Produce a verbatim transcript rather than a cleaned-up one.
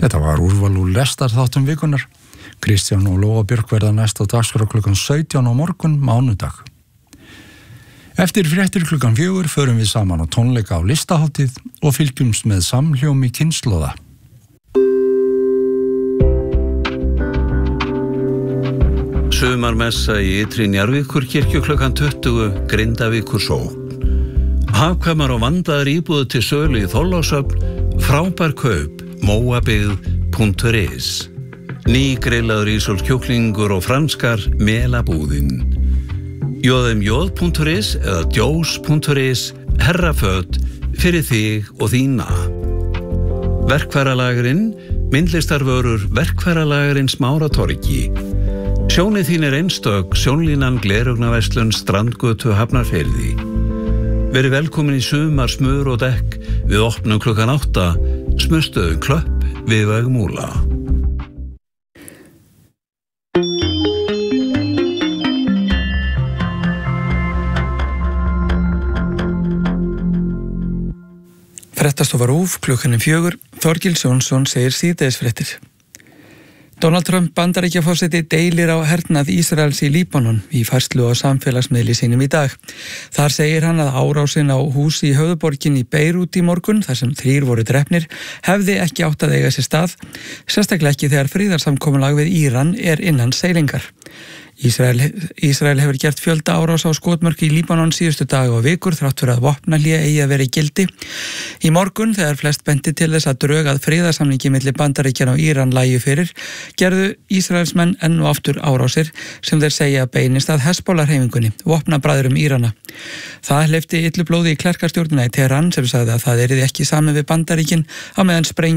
Þetta var úrval úr lestarþáttum vikunar. Kristján og Lóa Björk verða næst á dagskrá klukkan sautján á morgun, mánudag. Eftir fréttir klukkan fjögur förum við saman á tónleika á listahátíð og fylgjumst með samhljómi kynslóða. Sumarmessa í Ytri Njarðvíkur kirkju klukkan tuttugu, Grindavíkur sókn. Hagkvæmar og vandaðar íbúðir til sölu í Þorlákshöfn, frábær kaup, móabyggð punktur is. Ný grillaður ísólskjúklingur og franskar melabúðin. j m j punktur is eða djós punktur is, herraföt fyrir þig og þína. Verkfæralagurinn, myndlistarvörur Verkfæralagurinn Smáratorgi. Sjónið þín er einstök, sjónlínan Gleraugnarverslun Strandgötu Hafnarfirði. Verið velkomin í sumar smur og dekk við opnum klukkan átta, smurstöðum Klöpp við Vegmúla. Fréttastofa RÚV klukkan fjögur, Þorgils Jónsson segir síðdegisfréttir. Donald Trump Bandaríkjaforseti deilir á hernað Ísraels í Líbanon í færslu á samfélagsmiðli sínum í dag. Þar segir hann að árásin á hús í höfuðborgin í Beirút í morgun, þar sem þrír voru drepnir, hefði ekki átt að eiga sér stað, sérstaklega ekki þegar friðarsamkomulag við Íran er innan seilingar. Ísrael, Ísrael hefur gert fjölda árás á skotmörk í Líbanon síðustu daga og vikur þrátt fyrir að vopnahlé eigi að vera í gildi. Í morgun, þegar flest benti til þess að drög að friðarsamningi milli Bandaríkjanna og Íran lægi fyrir, gerðu Ísraelsmenn enn og aftur árásir sem þeir segja beinist að Hezbollah-hreyfingunni, vopnabræðurum Írana. Það hleypti illu blóði í klerkastjórnina í Teheran sem sagði að það yrði ekki samið við Bandaríkin á meðan spreng